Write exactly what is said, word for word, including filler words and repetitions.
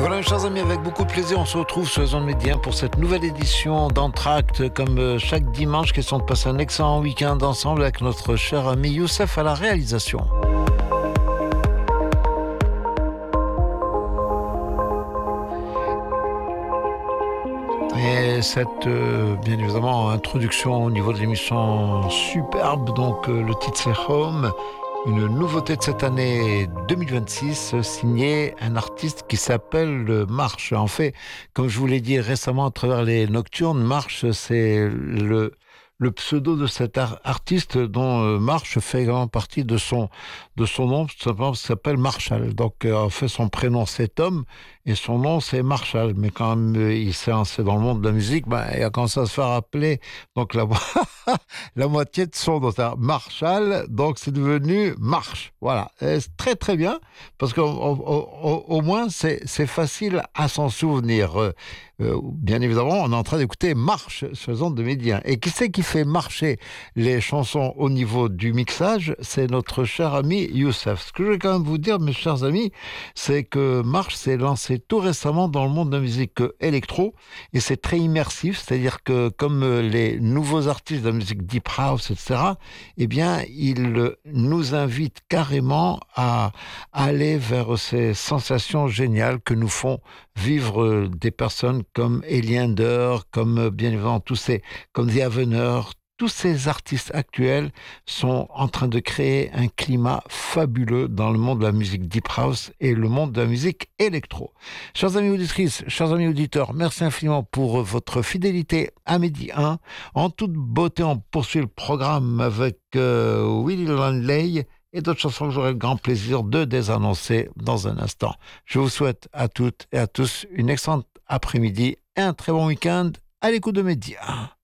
Voilà, chers amis, avec beaucoup de plaisir, on se retrouve sur les ondes médias pour cette nouvelle édition d'Entracte, comme chaque dimanche, question de passer un excellent week-end ensemble avec notre cher ami Youssef à la réalisation. Et cette, euh, bien évidemment, introduction au niveau de l'émission superbe, donc euh, le titre c'est Home. Une nouveauté de cette année deux mille vingt-six, signée un artiste qui s'appelle Marche. En fait, comme je vous l'ai dit récemment à travers les Nocturnes, Marche, c'est le, le pseudo de cet ar- artiste dont euh, Marche fait également partie de son, de son nom, tout simplement parce qu'il s'appelle Marshall. Donc, euh, en fait, son prénom c'est Tom et son nom c'est Marshall. Mais quand même, euh, il s'est lancé dans le monde de la musique, ben, il a commencé à se faire appeler donc la la moitié de son nom, c'est Marshall, donc c'est devenu Marche. Voilà, et c'est très très bien, parce qu'au au, au, au moins c'est, c'est facile à s'en souvenir. Euh, euh, bien évidemment, on est en train d'écouter Marche sur les ondes de Média. Et qui c'est qui fait marcher les chansons au niveau du mixage? C'est notre cher ami Youssef. Ce que je vais quand même vous dire, mes chers amis, c'est que Marche s'est lancé tout récemment dans le monde de la musique électro, et c'est très immersif, c'est-à-dire que comme les nouveaux artistes de la musique deep house, et cetera, eh bien, il nous invite carrément à aller vers ces sensations géniales que nous font vivre des personnes comme Eliander, comme bien évidemment tous ces, comme The Avener. Tous ces artistes actuels sont en train de créer un climat fabuleux dans le monde de la musique deep house et le monde de la musique électro. Chers amis auditrices, chers amis auditeurs, merci infiniment pour votre fidélité à Midi un. En toute beauté, on poursuit le programme avec euh, Willie Landley et d'autres chansons que j'aurai le grand plaisir de désannoncer dans un instant. Je vous souhaite à toutes et à tous une excellente après-midi et un très bon week-end à l'écoute de Midi un.